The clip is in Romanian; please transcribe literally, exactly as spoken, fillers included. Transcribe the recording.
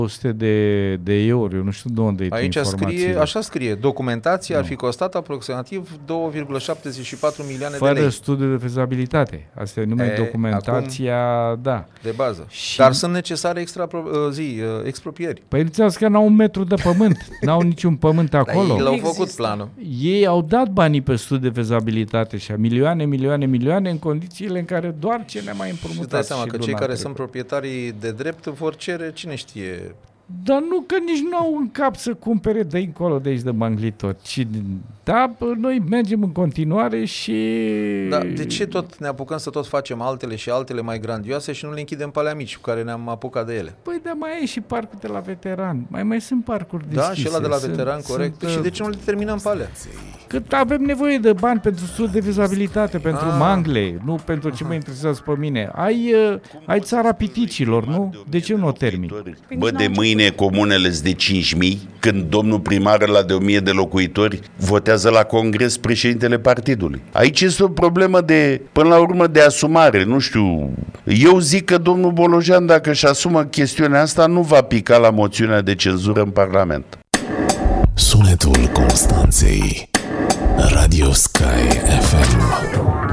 o sută de, de euro, eu nu știu de unde e Aici scrie, așa scrie, documentația nu. ar fi costat aproximativ două virgulă șaptezeci și patru milioane Fără de lei. Fără studiu de fezabilitate. Asta e numai e, documentația, da. De bază. Și... Dar sunt necesare extra, zi, expropieri. Păi înțeles că n-au un metru de pământ, n-au niciun pământ acolo. Dar ei l-au făcut planul. Ei au dat banii pe studiu de fezabilitate și a milioane, milioane, milioane în condițiile în care doar ce ne mai împrumutat. Și dai seama că cei care sunt proprietarii de drept vor cere, cine știe... Dar nu că nici nu au în cap să cumpere de încolo, de aici, de Manglitor. Ci, da, noi mergem în continuare și... Da, de ce tot ne apucăm să tot facem altele și altele mai grandioase și nu le închidem pe alea mici cu care ne-am apucat de ele? Păi, dar mai e și parcul de la veteran. Mai mai sunt parcuri deschise. Da, și ăla de la veteran, sunt, corect. Sunt, și de ce nu le terminăm pe alea? Că avem nevoie de bani pentru studiu de vizabilitate, pentru ah. mangle, nu pentru ce mă interesează pe mine. Ai, uh, ai țara piticilor, nu? De ce nu o termin? Bă, de mâine comunele sunt de cinci mii, când domnul primar la de o mie de locuitori votează la congres președintele partidului. Aici este o problemă de, până la urmă, de asumare. Nu știu, eu zic că domnul Bolojan, dacă își asumă chestiunea asta, nu va pica la moțiunea de cenzură în Parlament. Sunetul Constanței, Radio Sky F M.